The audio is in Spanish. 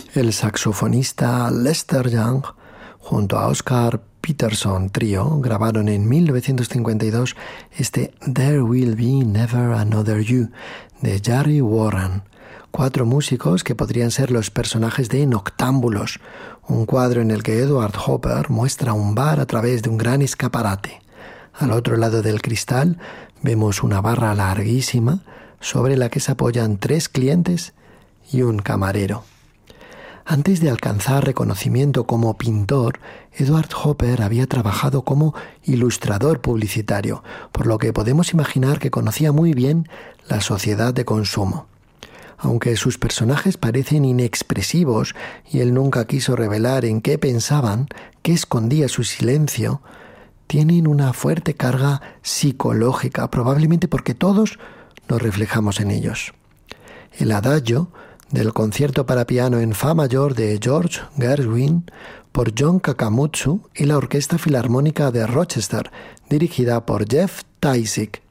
El saxofonista Lester Young, junto a Oscar Peterson Trio, grabaron en 1952 este There Will Be Never Another You, de Jerry Warren. 4 músicos que podrían ser los personajes de Noctámbulos, un cuadro en el que Edward Hopper muestra un bar a través de un gran escaparate. Al otro lado del cristal vemos una barra larguísima sobre la que se apoyan 3 clientes y un camarero. Antes de alcanzar reconocimiento como pintor, Edward Hopper había trabajado como ilustrador publicitario, por lo que podemos imaginar que conocía muy bien la sociedad de consumo. Aunque sus personajes parecen inexpresivos y él nunca quiso revelar en qué pensaban, qué escondía su silencio, tienen una fuerte carga psicológica, probablemente porque todos nos reflejamos en ellos. El adagio del concierto para piano en fa mayor de George Gershwin por John Kakamutsu y la Orquesta Filarmónica de Rochester, dirigida por Jeff Tysick.